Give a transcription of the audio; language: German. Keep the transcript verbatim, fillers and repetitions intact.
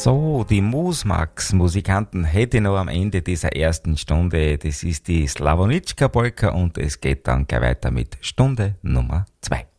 So, die Musmax-Musikanten hätte ich noch am Ende dieser ersten Stunde. Das ist die Slavonitschka Polka und es geht dann gleich weiter mit Stunde Nummer zwei.